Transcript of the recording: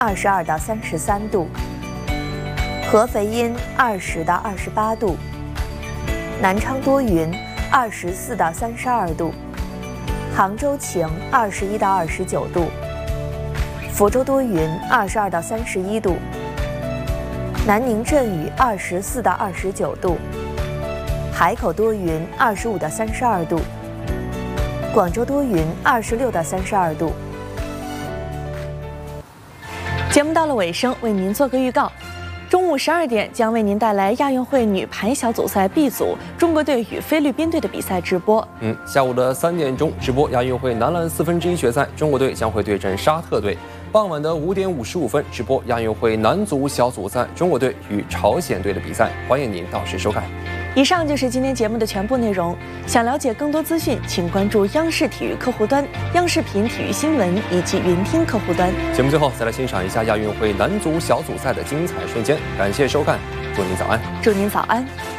22到33度，合肥阴20到28度，南昌多云24到32度，杭州晴21到29度，福州多云22到31度，南宁阵雨24到29度，海口多云25到32度，广州多云26到32度。节目到了尾声，为您做个预告。中午12点将为您带来亚运会女排小组赛 B 组中国队与菲律宾队的比赛直播。 下午的3点钟直播亚运会男篮1/4决赛，中国队将会对阵沙特队。傍晚的5点55分直播亚运会男足小组赛，中国队与朝鲜队的比赛，欢迎您到时收看。 以上就是今天节目的全部内容。想了解更多资讯，请关注央视体育客户端、央视频体育新闻以及云听客户端。 节目最后再来欣赏一下亚运会男足小组赛的精彩瞬间。感谢收看，祝您早安。 祝您早安。